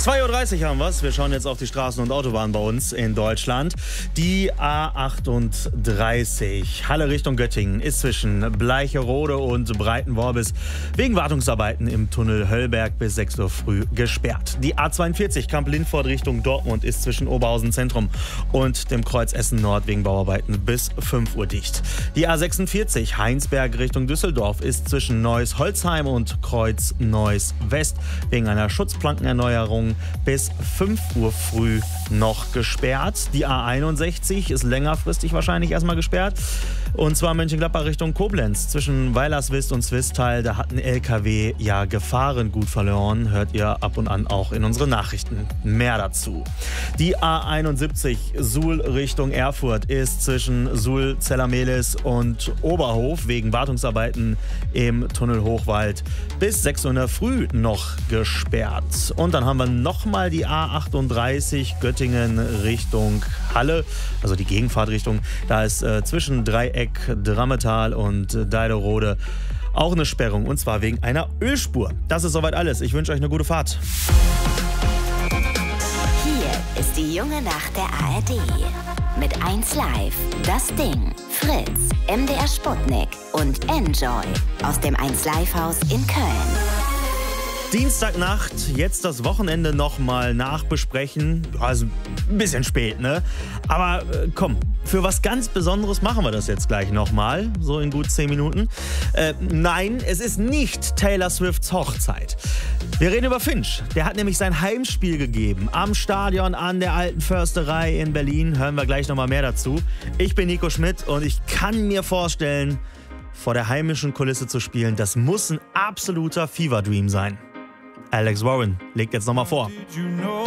2:30 Uhr haben wir's. Wir schauen jetzt auf die Straßen und Autobahnen bei uns in Deutschland. Die A38 Halle Richtung Göttingen ist zwischen Bleicherode und Breitenworbis wegen Wartungsarbeiten im Tunnel Höllberg bis 6 Uhr früh gesperrt. Die A42 Kamp-Lindfort Richtung Dortmund ist zwischen Oberhausen Zentrum und dem Kreuz Essen Nord wegen Bauarbeiten bis 5 Uhr dicht. Die A46 Heinsberg Richtung Düsseldorf ist zwischen Neuss-Holzheim und Kreuz Neuss West wegen einer Schutzplankenerneuerung bis 5 Uhr früh noch gesperrt. Die A61 ist längerfristig wahrscheinlich erstmal gesperrt. Und zwar Mönchengladbach Richtung Koblenz. Zwischen Weilerswist und Swistal, da hat ein LKW ja Gefahrengut verloren. Hört ihr ab und an auch in unseren Nachrichten. Mehr dazu. Die A71 Suhl Richtung Erfurt ist zwischen Suhl, Zellermehlis und Oberhof wegen Wartungsarbeiten im Tunnel Hochwald bis 6 Uhr in der Früh noch gesperrt. Und dann haben wir nochmal die A38 Göttingen Richtung Halle, also die Gegenfahrtrichtung. Da ist zwischen Dreieck, Drammetal und Deiderode auch eine Sperrung, und zwar wegen einer Ölspur. Das ist soweit alles. Ich wünsche euch eine gute Fahrt. Hier ist die junge Nacht der ARD. Mit 1 Live, Das Ding, Fritz, MDR Sputnik und Enjoy aus dem 1 Live Haus in Köln. Dienstagnacht, jetzt das Wochenende nochmal nachbesprechen. Also ein bisschen spät, ne? Aber komm, für was ganz Besonderes machen wir das jetzt gleich nochmal, so in gut 10 Minuten. Nein, es ist nicht Taylor Swifts Hochzeit. Wir reden über Finch. Der hat nämlich sein Heimspiel gegeben am Stadion an der Alten Försterei in Berlin. Hören wir gleich nochmal mehr dazu. Ich bin Nico Schmidt und ich kann mir vorstellen, vor der heimischen Kulisse zu spielen, das muss ein absoluter Fever Dream sein. Alex Warren legt jetzt nochmal vor.